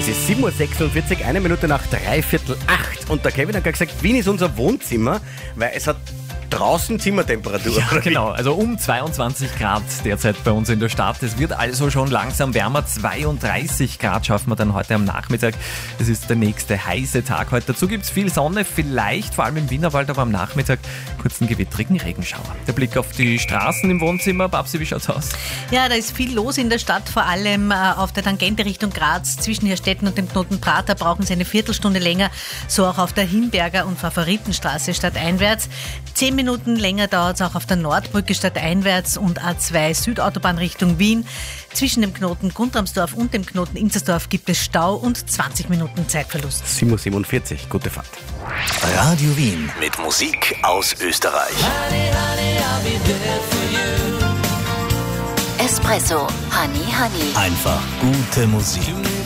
Es ist 7.46 Uhr, 1 Minute nach 7:45. Und der Kevin hat gerade gesagt, Wien ist unser Wohnzimmer, weil es hat draußen Zimmertemperatur. Ja, genau. Also um 22 Grad derzeit bei uns in der Stadt. Es wird also schon langsam wärmer. 32 Grad schaffen wir dann heute am Nachmittag. Das ist der nächste heiße Tag heute. Dazu gibt es viel Sonne, vielleicht vor allem im Wienerwald, aber am Nachmittag kurz einen gewittrigen Regenschauer. Der Blick auf die Straßen im Wohnzimmer. Babsi, wie schaut's aus? Ja, da ist viel los in der Stadt, vor allem auf der Tangente Richtung Graz. Zwischen Hirstetten und dem Knoten Prater brauchen Sie eine Viertelstunde länger. So auch auf der Himberger und Favoritenstraße stadteinwärts. 10 Minuten länger dauert es auch auf der Nordbrücke stadteinwärts und A2 Südautobahn Richtung Wien. Zwischen dem Knoten Guntramsdorf und dem Knoten Inzersdorf gibt es Stau und 20 Minuten Zeitverlust. 7.47 Uhr, gute Fahrt. Radio Wien mit Musik aus Österreich. Espresso, Honey, Honey. Einfach gute Musik.